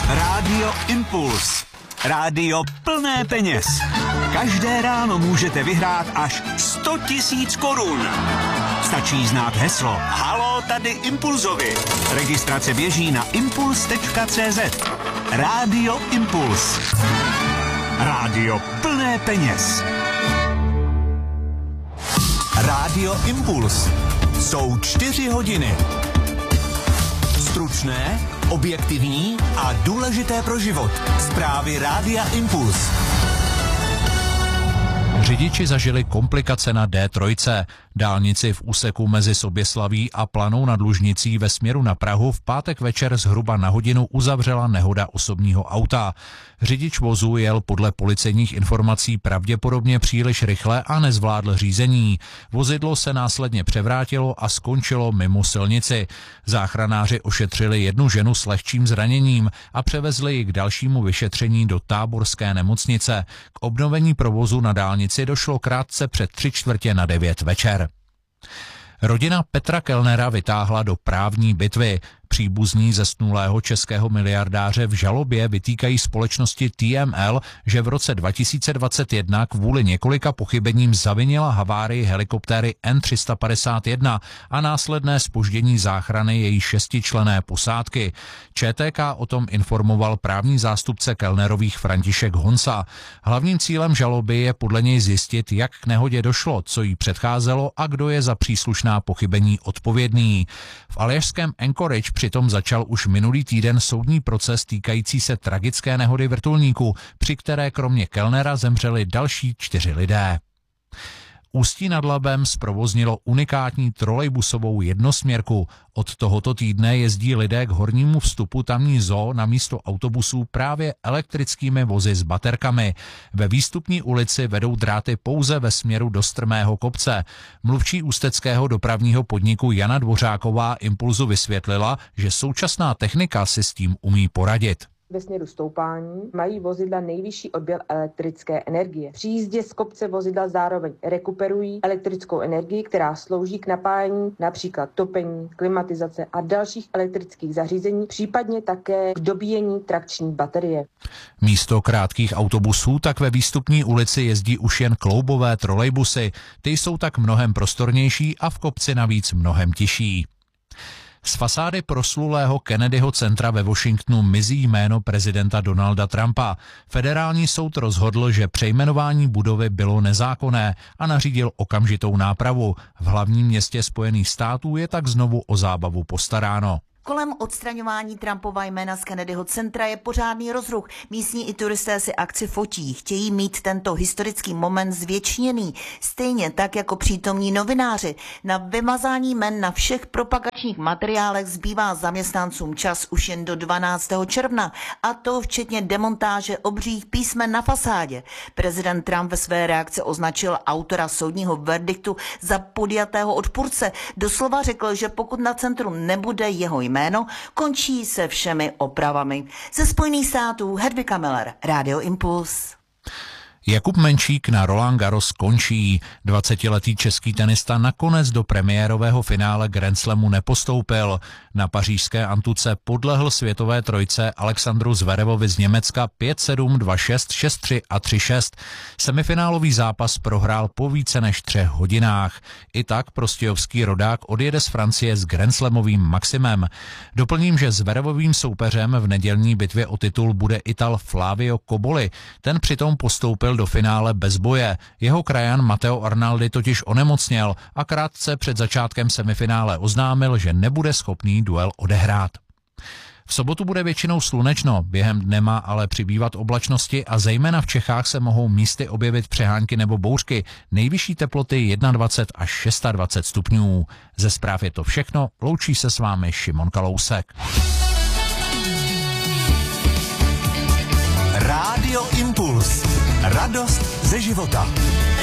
Rádio Impuls. Rádio plné peněz. Každé ráno můžete vyhrát až 100 000 korun. Stačí znát heslo Haló, tady Impulzovi. Registrace běží na impuls.cz. Rádio Impuls. Rádio plné peněz. Rádio Impuls. Jsou 4 hodiny. Stručné, objektivní a důležité pro život. Zprávy Rádia Impuls. Řidiči zažili komplikace na D3. Dálnici v úseku mezi Soběslaví a Planou nad Lužnicí ve směru na Prahu v pátek večer zhruba na hodinu uzavřela nehoda osobního auta. Řidič vozu jel podle policejních informací pravděpodobně příliš rychle a nezvládl řízení. Vozidlo se následně převrátilo a skončilo mimo silnici. Záchranáři ošetřili jednu ženu s lehčím zraněním a převezli ji k dalšímu vyšetření do Táborské nemocnice. K obnovení provozu na dálnici došlo krátce před 8:45 večer. Rodina Petra Kellnera vytáhla do právní bitvy. Příbuzní zesnulého českého miliardáře v žalobě vytýkají společnosti TML, že v roce 2021 kvůli několika pochybením zavinila havárii helikoptéry N351 a následné zpoždění záchrany její 6členné posádky. ČTK o tom informoval právní zástupce Kellnerových František Honsa. Hlavním cílem žaloby je podle něj zjistit, jak k nehodě došlo, co jí předcházelo a kdo je za příslušná pochybení odpovědný. V aljašském Anchorage přitom začal už minulý týden soudní proces týkající se tragické nehody vrtulníku, při které kromě Kellnera zemřeli další 4 lidé. Ústí nad Labem zprovoznilo unikátní trolejbusovou jednosměrku. Od tohoto týdne jezdí lidé k hornímu vstupu tamní zoo na místo autobusů právě elektrickými vozy s baterkami. Ve výstupní ulici vedou dráty pouze ve směru do strmého kopce. Mluvčí ústeckého dopravního podniku Jana Dvořáková Impulzu vysvětlila, že současná technika si s tím umí poradit. Ve směru stoupání mají vozidla nejvyšší odběr elektrické energie. Při jízdě z kopce vozidla zároveň rekuperují elektrickou energii, která slouží k napájení například topení, klimatizace a dalších elektrických zařízení, případně také k dobíjení trakční baterie. Místo krátkých autobusů tak ve výstupní ulici jezdí už jen kloubové trolejbusy. Ty jsou tak mnohem prostornější a v kopci navíc mnohem tiší. Z fasády proslulého Kennedyho centra ve Washingtonu mizí jméno prezidenta Donalda Trumpa. Federální soud rozhodl, že přejmenování budovy bylo nezákonné a nařídil okamžitou nápravu. V hlavním městě Spojených států je tak znovu o zábavu postaráno. Kolem odstraňování Trumpova jména z Kennedyho centra je pořádný rozruch. Místní i turisté si akci fotí. Chtějí mít tento historický moment zvěčněný. Stejně tak jako přítomní novináři. Na vymazání jmen na všech propagačních materiálech zbývá zaměstnancům čas už jen do 12. června. A to včetně demontáže obřích písmen na fasádě. Prezident Trump ve své reakci označil autora soudního verdiktu za podjatého odpůrce. Doslova řekl, že pokud na centru nebude jeho jméno, končí se všemi opravami. Ze Spojených států Hedvika Miller, Rádio Impuls. Jakub Menšík na Roland Garros končí. 20letý český tenista nakonec do premiérového finále Grand Slamu nepostoupil. Na pařížské Antuce podlehl světové trojce Alexandru Zverevovi z Německa 5-7, 2-6, 6-3 a 3-6. Semifinálový zápas prohrál po více než 3 hodinách. I tak prostějovský rodák odjede z Francie s Grand Slamovým maximem. Doplním, že Zverevovým soupeřem v nedělní bitvě o titul bude Ital Flavio Cobolli. Ten přitom postoupil do finále bez boje. Jeho krajan Matteo Arnaldi totiž onemocněl a krátce před začátkem semifinále oznámil, že nebude schopný duel odehrát. V sobotu bude většinou slunečno, během dne má ale přibývat oblačnosti a zejména v Čechách se mohou místy objevit přehánky nebo bouřky. Nejvyšší teploty 21 až 26 stupňů. Ze zpráv je to všechno, loučí se s vámi Šimon Kalousek. Rádio Impuls. Radost ze života.